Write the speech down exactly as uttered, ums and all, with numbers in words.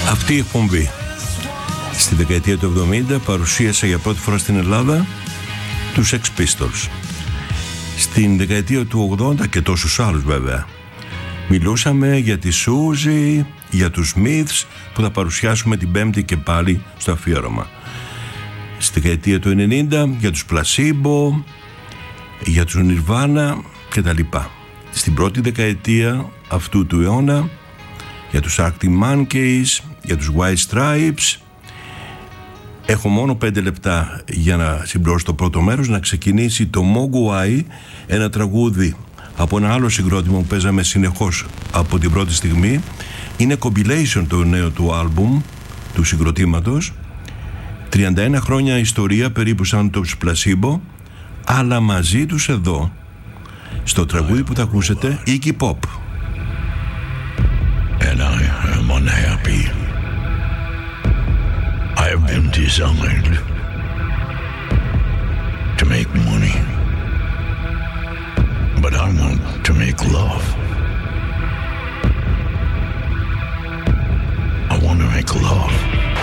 Αυτή η εκπομπή στη δεκαετία του εβδομήντα παρουσίασε για πρώτη φορά στην Ελλάδα τους Sex Pistols. Στην δεκαετία του ογδόντα και τόσους άλλους βέβαια μιλούσαμε για τη Σούζη, για τους Myths που θα παρουσιάσουμε την Πέμπτη και πάλι στο αφιέρωμα. Στη δεκαετία του ενενήντα για τους Placebo, για τους Nirvana κτλ. Στην πρώτη δεκαετία αυτού του αιώνα για τους Arctic Monkeys, για τους White Stripes. Έχω μόνο πέντε λεπτά για να συμπληρώσω το πρώτο μέρος, να ξεκινήσει το Mogwai, ένα τραγούδι από ένα άλλο συγκρότημα που παίζαμε συνεχώς από την πρώτη στιγμή. Είναι compilation το νέο του άλμπουμ του συγκροτήματος, τριάντα ένα χρόνια ιστορία περίπου σαν το Placebo, αλλά μαζί τους εδώ στο τραγούδι που θα ακούσετε, Iggy Pop. And I am unhappy. I have been designed to make money.